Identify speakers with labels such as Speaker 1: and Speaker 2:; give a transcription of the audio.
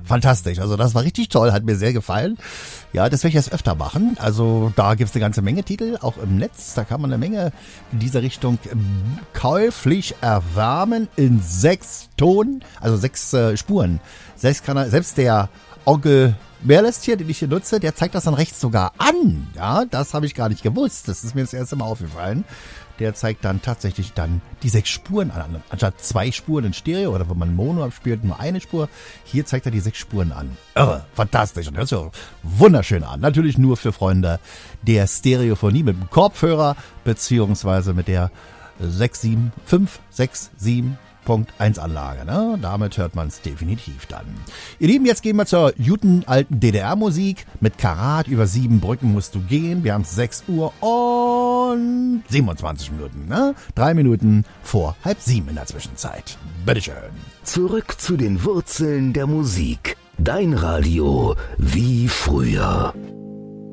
Speaker 1: fantastisch. Also das war richtig toll, hat mir sehr gefallen. Ja, das werde ich jetzt öfter machen. Also da gibt es eine ganze Menge Titel, auch im Netz. Da kann man eine Menge in dieser Richtung käuflich erwärmen in 6 Tonen, also 6 Spuren. Selbst der Onkel Merlist hier, den ich hier nutze, der zeigt das dann rechts sogar an. Ja, das habe ich gar nicht gewusst. Das ist mir das erste Mal aufgefallen. Der zeigt dann tatsächlich dann die 6 Spuren an. Anstatt 2 Spuren in Stereo oder wenn man Mono abspielt, nur eine Spur. Hier zeigt er die 6 Spuren an. Irre, fantastisch. Und hört sich auch wunderschön an. Natürlich nur für Freunde der Stereophonie mit dem Kopfhörer beziehungsweise mit der 567.1 Anlage. Ne? Damit hört man es definitiv dann. Ihr Lieben, jetzt gehen wir zur guten alten DDR-Musik. Mit Karat über 7 Brücken musst du gehen. Wir haben 6 Uhr und 27 Minuten. Ne? 3 Minuten vor 6:30 in der Zwischenzeit. Bitteschön.
Speaker 2: Zurück zu den Wurzeln der Musik. Dein Radio wie früher.